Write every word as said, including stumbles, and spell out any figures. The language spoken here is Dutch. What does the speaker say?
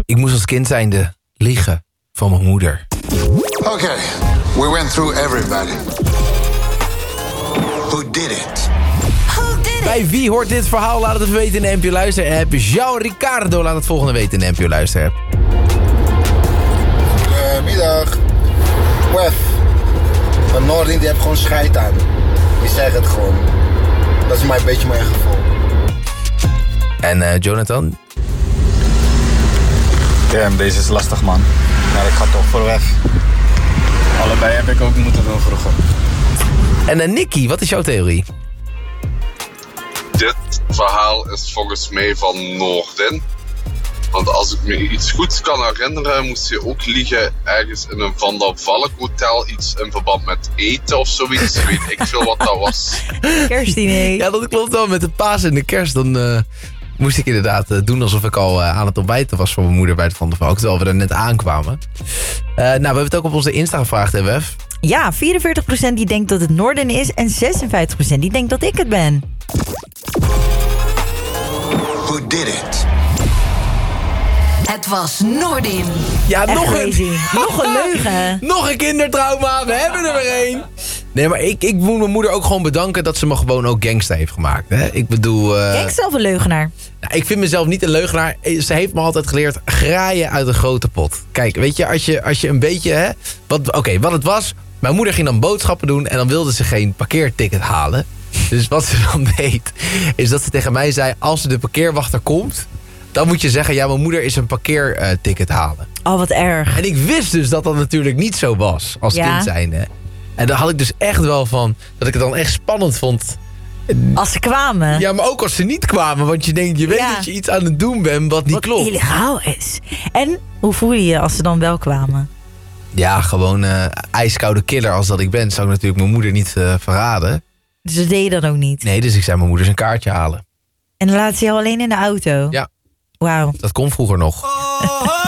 Ik moest als kind zijnde liegen van mijn moeder. Oké, okay, we went through everybody. Who did it? Bij wie hoort dit verhaal? Laat het even weten in de N P O Luister app. Jean Ricardo laat het volgende weten in de N P O Luister app. Goedemiddag. Wef. Van Noordin die heeft gewoon scheid aan. Die zegt het gewoon. Dat is maar een beetje mijn gevoel. En uh, Jonathan? Ja, deze is lastig, man. Maar ik ga toch voor Wef. Allebei heb ik ook moeten doen vroeger. En uh, Nicky, wat is jouw theorie? Dit verhaal is volgens mij van Noordin. Want als ik me iets goeds kan herinneren, moest je ook liegen ergens in een Van der Valk hotel. Iets in verband met eten of zoiets. Weet ik veel wat dat was. Kerstdiner. Ja, dat klopt wel. Met de paas en de kerst, dan uh, moest ik inderdaad uh, doen alsof ik al uh, aan het ontbijten was van mijn moeder bij de Van der Valk. Terwijl we er net aankwamen. Uh, nou, we hebben het ook op onze Insta gevraagd, hè, Wef? Ja, vierenveertig procent die denkt dat het Noordin is en zesenvijftig procent die denkt dat ik het ben. Who did it? Het was Noordin. Ja, Echt nog crazy. een... Nog een leugen. Nog een kindertrauma, we hebben er weer één. Nee, maar ik, ik moet mijn moeder ook gewoon bedanken dat ze me gewoon ook gangster heeft gemaakt. Hè? Ik bedoel... Uh... Denk zelf een leugenaar. Nou, ik vind mezelf niet een leugenaar. Ze heeft me altijd geleerd, graaien uit een grote pot. Kijk, weet je, als je, als je een beetje... hè, wat, Oké, okay, wat het was... Mijn moeder ging dan boodschappen doen en dan wilde ze geen parkeerticket halen. Dus wat ze dan deed, is dat ze tegen mij zei... als er de parkeerwachter komt, dan moet je zeggen... ja, mijn moeder is een parkeerticket halen. Oh, wat erg. En ik wist dus dat dat natuurlijk niet zo was, als ja. kind zijnde. En daar had ik dus echt wel van, dat ik het dan echt spannend vond. Als ze kwamen. Ja, maar ook als ze niet kwamen. Want je denkt, je weet ja. dat je iets aan het doen bent wat niet wat klopt. Wat illegaal is. En hoe voel je je als ze dan wel kwamen? Ja, gewoon uh, ijskoude killer als dat ik ben. Zou ik natuurlijk mijn moeder niet uh, verraden. Dus dat deed je dan ook niet? Nee, dus ik zei mijn moeder zijn kaartje halen. En dan laat ze jou alleen in de auto? Ja. Wauw. Dat kon vroeger nog.